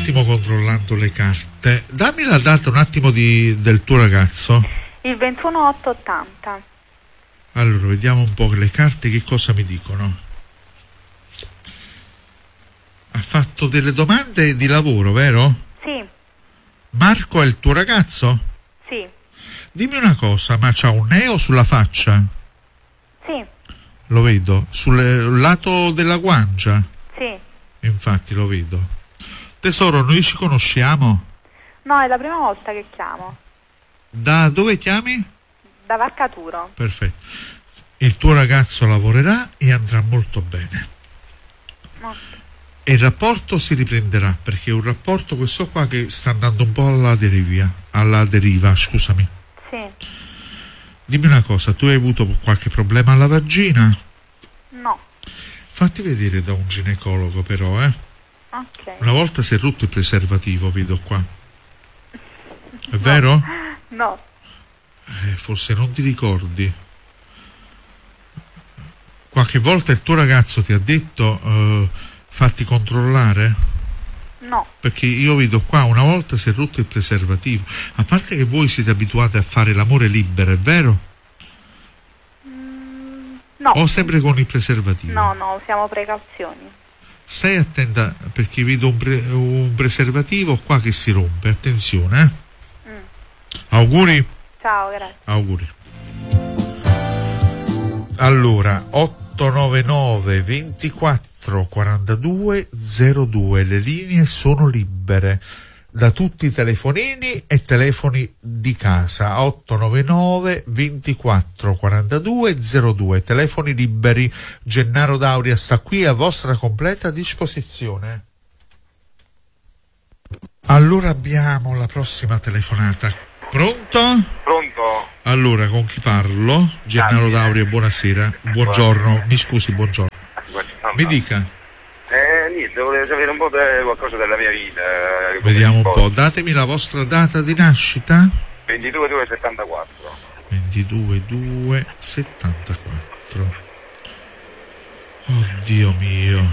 attimo controllando le carte. Dammi la data un attimo del tuo ragazzo. Il 21/8/80. Allora, vediamo un po' le carte che cosa mi dicono. Ha fatto delle domande di lavoro, vero? Sì. Marco è il tuo ragazzo? Sì. Dimmi una cosa, ma c'ha un neo sulla faccia? Sì. Lo vedo. Sul lato della guancia? Sì. Infatti lo vedo. Tesoro, noi ci conosciamo? No, è la prima volta che chiamo. Da dove chiami? Da Vaccaturo. Perfetto. Il tuo ragazzo lavorerà e andrà molto bene. No. E il rapporto si riprenderà, perché è un rapporto questo qua che sta andando un po' alla deriva, scusami. Sì. Dimmi una cosa, tu hai avuto qualche problema alla vagina? No. Fatti vedere da un ginecologo però, Ok. Una volta si è rotto il preservativo, vedo qua. È vero? No. Forse non ti ricordi. Qualche volta il tuo ragazzo ti ha detto fatti controllare? No. Perché io vedo qua una volta si è rotto il preservativo. A parte che voi siete abituati a fare l'amore libero, è vero? No. O sempre con il preservativo? No, usiamo precauzioni. Stai attenta perché vedo un preservativo qua che si rompe. Attenzione, Auguri. Ciao, grazie. Auguri. Allora, 899 24 42 02, le linee sono libere da tutti i telefonini e telefoni di casa. 899 24 42 02, telefoni liberi. Gennaro Dauria sta qui a vostra completa disposizione. Allora abbiamo la prossima telefonata. Pronto? Pronto? Allora, con chi parlo? Gennaro Dauria, buonasera. Buongiorno, mi scusi, buongiorno. Mi dica. Niente, volevo sapere un po' qualcosa della mia vita. Vediamo un po', datemi la vostra data di nascita. 22/2/74. 22/2/74. Oddio mio.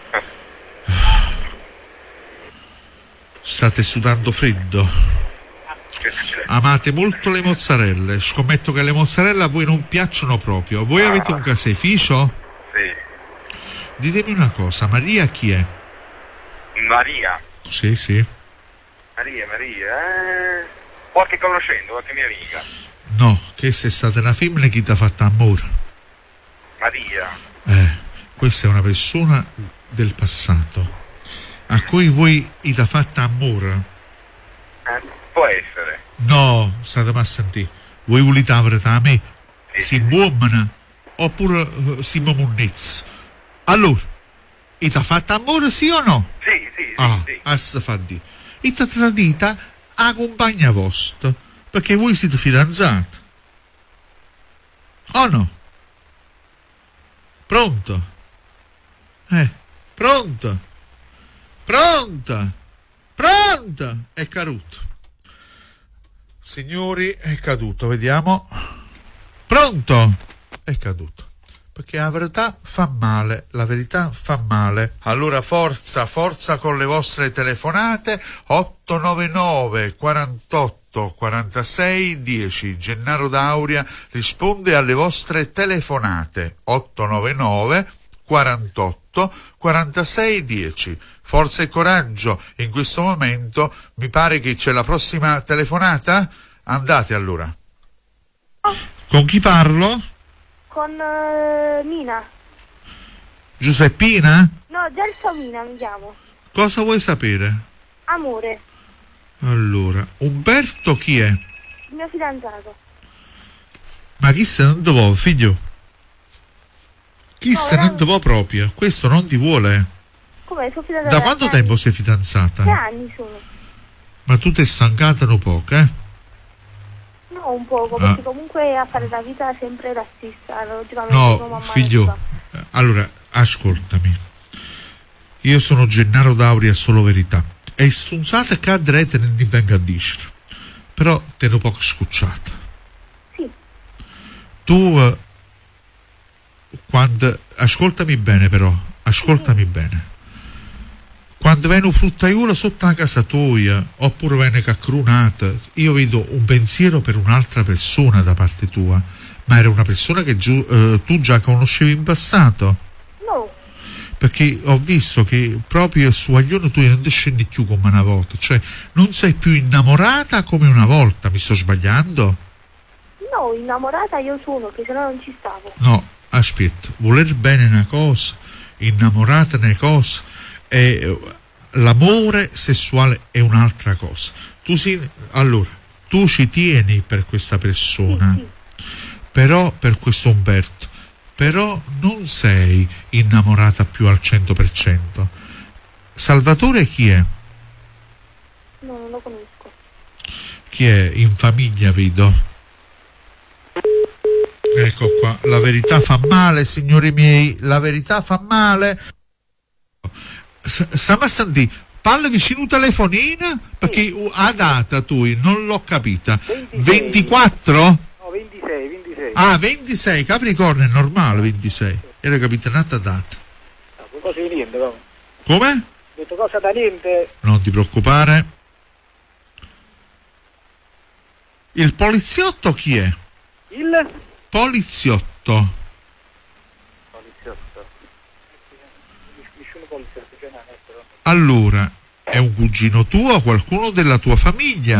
State sudando freddo. Amate molto le mozzarelle. Scommetto che le mozzarelle a voi non piacciono proprio. Voi avete un caseificio? Sì. Ditemi una cosa, Maria chi è? Maria. Sì, sì. Maria. Qualche conoscente, qualche mia amica. No, che se state una femmina chi ti ha fatto amore? Maria. Questa è una persona del passato a cui voi gli ha fatto amore. Può essere. No, state a sentire. Voi volete avere da me? Si buomana oppure si munnezza? Allora, gli ha fatto amore sì o no? Sì. Assa fa di. E ti tradita a compagna vostra perché voi siete fidanzati. O no? Pronto? Pronto? È caduto. Signori, è caduto, vediamo. Pronto? È caduto. Perché la verità fa male, Allora forza con le vostre telefonate. 899 48 46 10. Gennaro Dauria risponde alle vostre telefonate. 899 48 46 10. Forza e coraggio, in questo momento mi pare che c'è la prossima telefonata. Andate allora. Con chi parlo? Con Mina. Giuseppina? No, Gelsomina mi chiamo. Cosa vuoi sapere? Amore, Allora, Umberto chi è? il mio fidanzato. Ma chi se non ti vuole, figlio? Chi No, se non ti vuole proprio? Questo non ti vuole. Come sono fidanzata? Da quanto tempo sei fidanzata? 6 anni sono. Ma tu ti stancata un poco, No, un poco, perché comunque a fare la vita sempre la stessa. Logicamente No, mamma figlio, allora, ascoltami. Io sono Gennaro Dauria, solo verità. E strunzata che andrete non mi venga a dire. Però te ne poco scucciata. Sì. Tu, quando... Ascoltami bene però, ascoltami bene. quando viene un fruttaiolo sotto la casa tua, oppure viene caccrunata, io vedo un pensiero per un'altra persona da parte tua, ma era una persona che tu già conoscevi in passato? No, Perché ho visto che proprio su Aglione tu non ti scendi più come una volta, cioè non sei più innamorata come una volta, mi sto sbagliando? no, innamorata io sono, che se no non ci stavo. No, aspetta, voler bene una cosa, innamorata una cosa, e l'amore sessuale è un'altra cosa. Allora, tu ci tieni per questa persona, Sì. però per questo Umberto, però non sei innamorata più al 100%. Salvatore chi è? No, non lo conosco. Chi è? In famiglia vedo. Ecco qua, la verità fa male, signori miei, la verità fa male. Stiamo a sentire, parla vicino telefonina, perché a data tu non l'ho capita. 24? No, 26. Ah, 26, Capricorno è normale 26. Era capitanata data. No, cosa di niente, no? Come? Ho detto cosa da niente. Non ti preoccupare. Il poliziotto chi è? Il Poliziotto. poliziotto. Nessuno poliziotto, cioè no, però. Allora, è un cugino tuo o qualcuno della tua famiglia?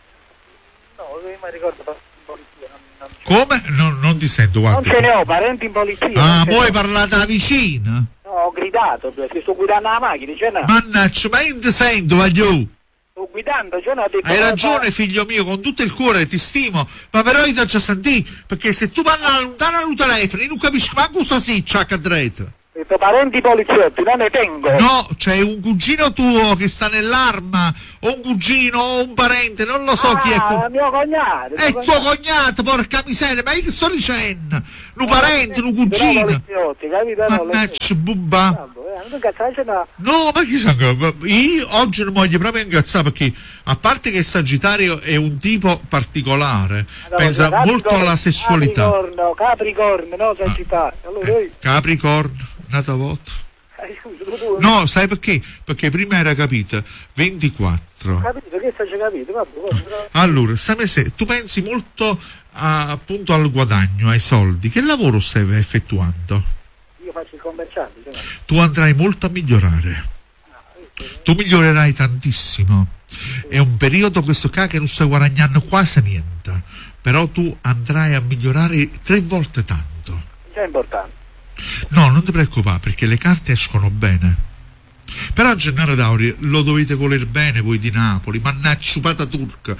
No, io mi ricordo in polizia. Come? Non ti sento, Non guarda. ce ne ho, parenti in polizia. Ah, non ce poi ne ho. parlate da vicino? No, ho gridato, perché sto guidando la macchina, cioè no. Mannaggia, ma io non ti sento, voglio. Sto guidando, cioè no, ho detto... Hai ragione, figlio mio, con tutto il cuore ti stimo, ma però io ti faccio sentire, perché se tu parli lontano al telefono, io non capisco manco cosa si c'ha a dreta. Ho detto parenti poliziotti, non ne tengo. No, c'è un cugino tuo che sta nell'arma, o un cugino, o un parente, non lo so chi è. Mio cognato. È tuo cognato, porca miseria, ma io che sto dicendo? Un parente, un cugino. Poliziotti, capito? No, Mannaggia, bubba. non cazzo, no. No, ma chi sa, io oggi non voglio proprio incazzare, perché a parte che Sagittario è un tipo particolare, Allora, pensa molto alla sessualità. Capricorno, no, Sagittario. Allora, Capricorno, nata volta. scusa, tu No, sai perché? Perché prima era capita 24. capito, che stai capito? Vabbè. Allora, tu pensi molto appunto al guadagno, ai soldi. Che lavoro stai effettuando? Io faccio il commerciante, cioè. Tu andrai molto a migliorare. Tu migliorerai tantissimo. È un periodo questo qua che non stai guadagnando quasi niente, però tu andrai a migliorare 3 volte tanto. È importante. No, non ti preoccupare, perché le carte escono bene. Però Gennaro Dauri lo dovete voler bene voi di Napoli, mannaggia pata turca.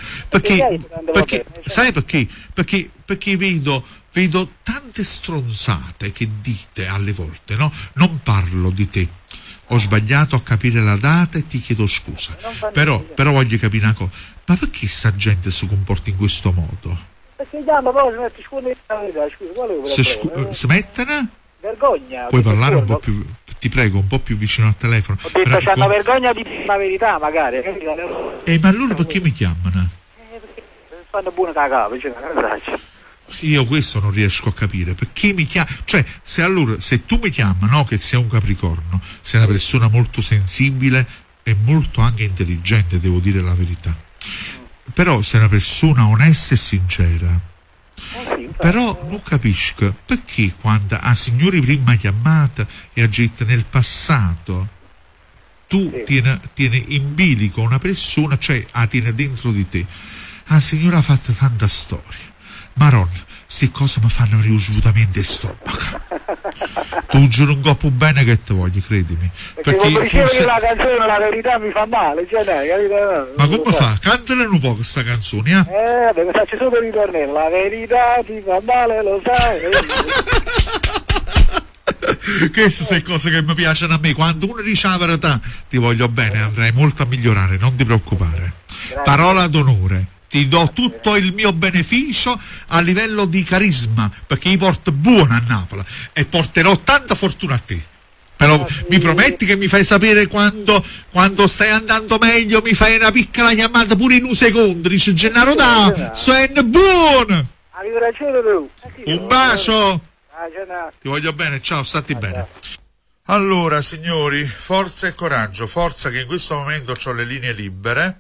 Perché sai perché? Perché vedo tante stronzate che dite alle volte, no? Non parlo di te. Ho sbagliato a capire la data e ti chiedo scusa. Però voglio capire una cosa. Ma perché sta gente si comporta in questo modo? Perché già poi si mette scusa, qual è il problema? Smettene? Vergogna. Puoi parlare un po' più, ti prego, un po' più vicino al telefono. Ho detto c'hanno vergogna di dire la verità, magari. Ma allora perché mi chiamano? Perché fanno buona cagata, cioè, Io questo non riesco a capire, perché mi chiama, cioè se tu mi chiami, no, che sei un Capricorno, sei una persona molto sensibile e molto anche intelligente, devo dire la verità, però sei una persona onesta e sincera, però non capisco perché quando a signori prima chiamata e a gente nel passato tu tieni in bilico una persona, cioè tiene dentro di te. La signora ha fatto tanta storia. Maronna, queste cose mi fanno venire assolutamente stomaco. Tu giuro un coppo bene che te voglio, credimi. Perché dicevo che la canzone La verità mi fa male, cioè dai, capito? Ma come fa? Cantala un po' questa canzone, vabbè, faccio solo il ritornello. La verità ti fa male, lo sai. Queste sono cose che mi piacciono a me. Quando uno dice la verità, ti voglio bene, andrai molto a migliorare, non ti preoccupare. Grazie. Parola d'onore. Ti do tutto il mio beneficio a livello di carisma, perché io porto buona a Napoli e porterò tanta fortuna a te. Però mi prometti che mi fai sapere quando stai andando meglio, mi fai una piccola chiamata pure in un secondo, dice Gennaro da, sei buono! Un bacio! Ti voglio bene, ciao, stati bene. Allora, signori, forza e coraggio, forza che in questo momento ho le linee libere.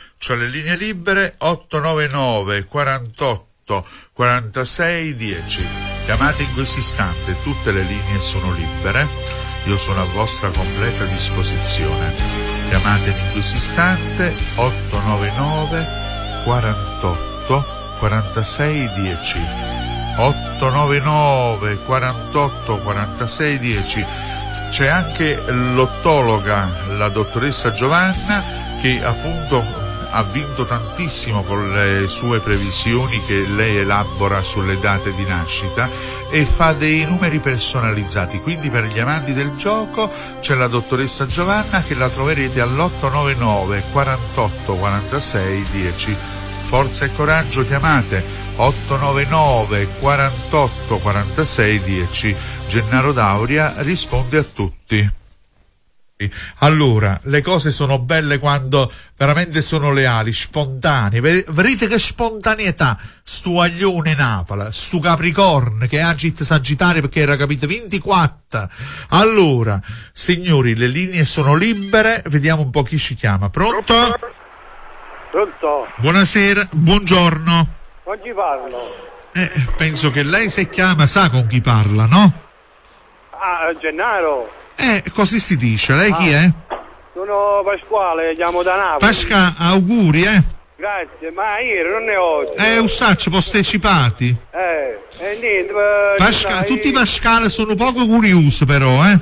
899 48 46 10. Chiamate in questo istante, tutte le linee sono libere, io sono a vostra completa disposizione. Chiamate in questo istante 899 48 46 10. 899 48 46 10. C'è anche l'ottologa, la dottoressa Giovanna, che appunto ha vinto tantissimo con le sue previsioni che lei elabora sulle date di nascita e fa dei numeri personalizzati. Quindi per gli amanti del gioco c'è la dottoressa Giovanna, che la troverete all'899 48 46 10. Forza e coraggio, chiamate 899 48 46 10. Gennaro D'Auria risponde a tutti. Allora, le cose sono belle quando veramente sono leali, spontanee. Vedete che spontaneità stu aglione Napoli, stu Capricorno che agit Sagittario, perché era capito 24. Allora, signori, le linee sono libere, vediamo un po' chi ci chiama. Pronto? Pronto? Buonasera, buongiorno. Non ci parlo. Penso che lei, se chiama, sa con chi parla, no? Ah, Gennaro. Così si dice. Lei chi è? Sono Pasquale, chiamo da Napoli. Pasca, auguri, Grazie, ma ieri non ne ho. Usacci postecipati. Niente. Tutti i Pascale sono poco curiosi, però, Io,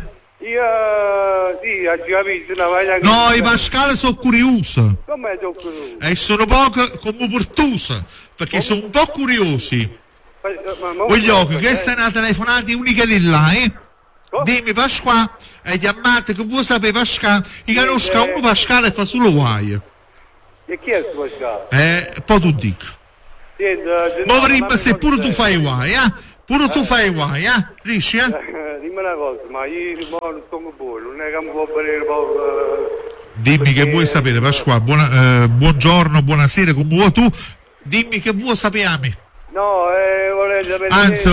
sì, ho capito. No, i Pascale sono curiosi. Come sono curiosi? E sono poco come portusi, perché sono un po' curiosi. Voglio che sia una telefonata unica lì là, Dimmi Pasquale, e chiamate che vuoi sapere Pasquale, io conosco uno Pasquale e fa solo guai. E chi è questo Pasquale? Poi tu dico. Ma prima se pure tu fai guai, Pure tu fai guai, Riesci, Dimmi una cosa, ma io non sono buono, non è che mi può venire Dimmi che vuoi sapere Pasquale, buongiorno, buonasera, come vuoi tu, dimmi che vuoi sapere. No, vorrei sapere. Anzi,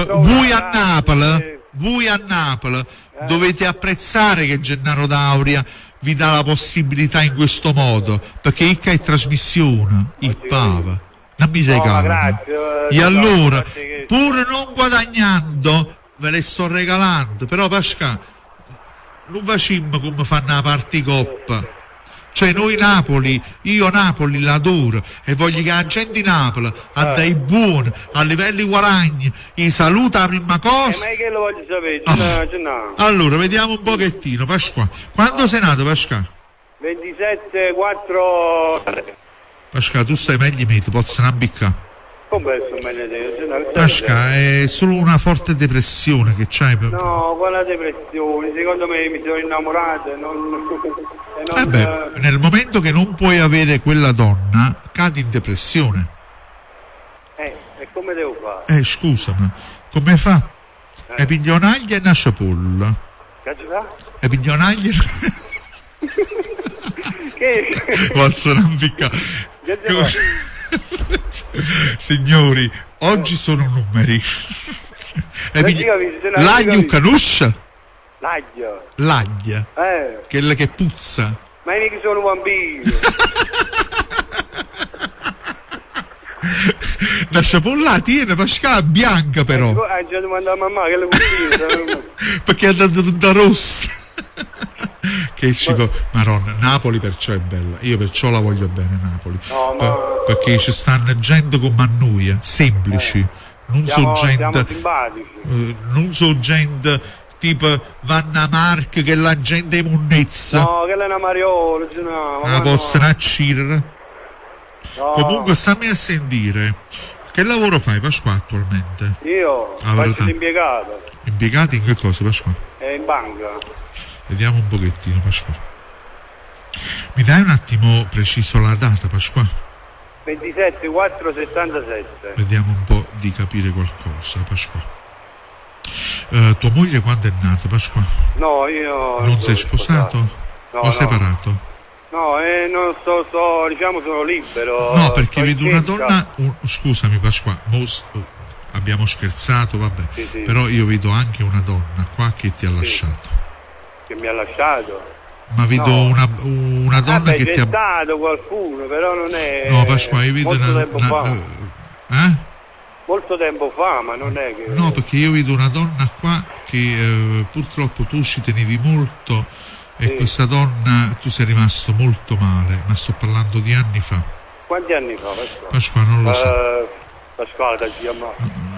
voi a Napoli dovete apprezzare che Gennaro D'Auria vi dà la possibilità in questo modo, perché il che è trasmissione, il Pava, non mi sei e allora, pur non guadagnando, ve le sto regalando, però Pasquale, non facciamo come fanno la particoppa. Cioè noi Napoli, io Napoli l'adoro e voglio che la gente di Napoli a dei buoni, a livelli guadagni, i saluta la prima cosa. Ma che lo voglio sapere? Allora, vediamo un pochettino, Pasquale. Quando sei nato, Pasquale? 27-4... Pasquale, tu stai meglio me, ti posso ambiccare. Come sto meglio te? Pasquale, è solo una forte depressione che c'hai. No, quella depressione, secondo me mi sono innamorato nel momento che non puoi avere quella donna, cadi in depressione. E come devo fare? Scusami, come fa? E piglionaglia e una ciapolla. Che ci fa? E piglionaglia Che? Posso non piccare. Signori, oggi sono numeri. L'aglio canuscia? L'aglia. Quella che puzza. Ma io che sono bambino. La ciapolla tiene, Pasquale, bianca però. Già domanda a mamma che le cucina. Perché è andata tutta rossa. Che Maronna, Napoli perciò è bella, io perciò la voglio bene Napoli, perché ci stanno gente come a noi, semplici, non so gente tipo Vanna Mark che la gente è munnezza. No, che è una Mariolo, la possono accirere. Comunque stammi a sentire, che lavoro fai Pasquale attualmente? Io faccio l'impiegato. Impiegato in che cosa Pasquale? In banca. Vediamo un pochettino Pasquale. Mi dai un attimo preciso la data Pasquale? 27-4-77. Vediamo un po' di capire qualcosa Pasquale. Tua moglie quando è nata Pasquale? No, io non sei sposato? O separato? No, non sto diciamo sono libero. No, perché vedo una donna, scusami Pasquale, abbiamo scherzato, vabbè, sì. però io vedo anche una donna qua che ti ha lasciato. che mi ha lasciato. Ma vedo una donna Vabbè, che c'è ti ha... stato qualcuno, però non è... No, Pasquale, io vedo molto tempo fa. Molto tempo fa, ma non è che... No, perché io vedo una donna qua che purtroppo tu ci tenevi molto e Sì. questa donna tu sei rimasto molto male, ma sto parlando di anni fa. Quanti anni fa, Pasquale? Pasquale, non lo so. Pasquale, ti chiama.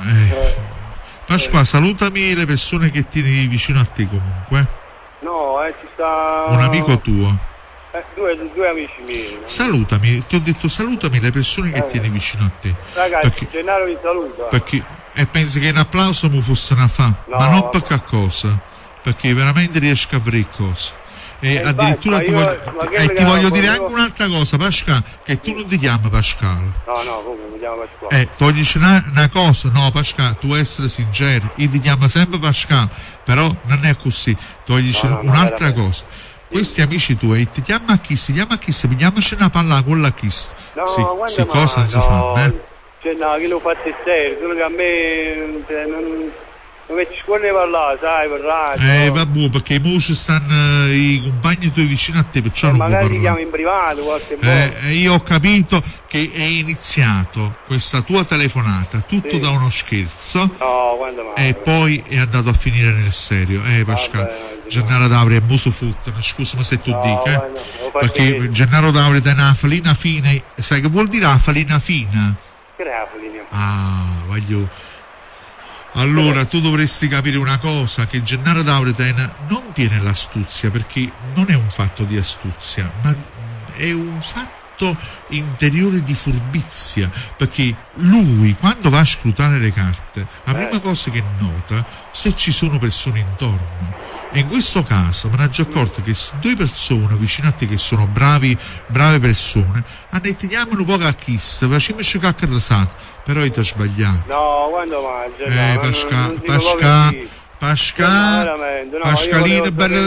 Pasquale, salutami le persone che tieni vicino a te comunque. No, ci sta... Un amico tuo. Due amici miei. No? Salutami, ti ho detto salutami le persone che tieni vicino a te. Ragazzi, Gennaro vi saluta. E pensi che un applauso mi fosse una fa, No, ma non vabbè. per che cosa, perché veramente riesco a vedere cose. E addirittura ti voglio dire anche un'altra cosa, Pasquale, che tu non ti chiami Pasquale. No, come mi chiamo Pasquale. Toglici una cosa, no Pasquale, tu essere sincero, io ti chiamo sempre Pasquale, però non è così, toglici No, un'altra veramente. cosa. Questi amici tuoi ti chiamano a chi? Pigliamoci una palla con la chi. No, Sì, guarda, sì, cosa non si fanno, Cioè, no, che lo fate serio, solo che a me non mi ci scorre parlare, sai, per radio. Vabbè, perché mo ci stanno i compagni tuoi vicino a te, perciò non puoi magari ti chiamo parlare. in privato qualche volta. Io ho capito che è iniziato questa tua telefonata tutto Sì. da uno scherzo No, quando mai. e poi è andato a finire nel serio. Pasquale, Vabbè, Gennaro Davri è muso fottene, scusami se tu No, dica, guarda, lo faccio perché vedere. Gennaro Davri è una falina fina, sai che vuol dire la falina fina? Grafoli, Voglio. Allora tu dovresti capire una cosa, che Gennaro Davreten non tiene l'astuzia, perché non è un fatto di astuzia, ma è un fatto interiore di furbizia, perché lui quando va a scrutare le carte la prima cosa che nota se ci sono persone intorno, e in questo caso me ne già accorto che due persone vicino a te che sono brave persone hanno detto chiamano un po' a kiss, facciamoci caccarrasato, però hai sbagliato. No, quando mangia? Pasqualino bello